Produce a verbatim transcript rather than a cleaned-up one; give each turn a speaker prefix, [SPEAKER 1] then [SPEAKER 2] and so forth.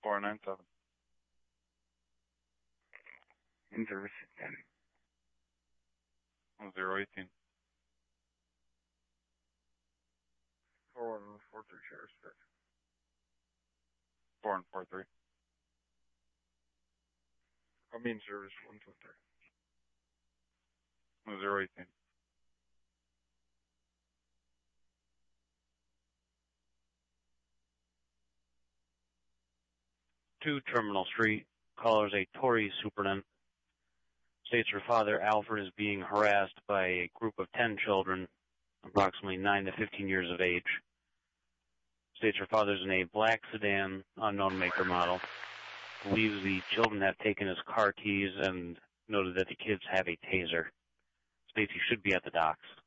[SPEAKER 1] four nine seven.
[SPEAKER 2] In service ten.
[SPEAKER 1] Zero eighteen.
[SPEAKER 2] Four one four three sheriff's dispatch.
[SPEAKER 1] Four and four three.
[SPEAKER 2] I'll be in service one two three.
[SPEAKER 1] Zero eighteen.
[SPEAKER 3] Two Terminal Street. Callers a Tory superintendent. States her father, Alfred, is being harassed by a group of ten children, approximately nine to fifteen years of age. States her father's in a black sedan, unknown maker model. Believes the children have taken his car keys and noted that the kids have a taser. States he should be at the docks.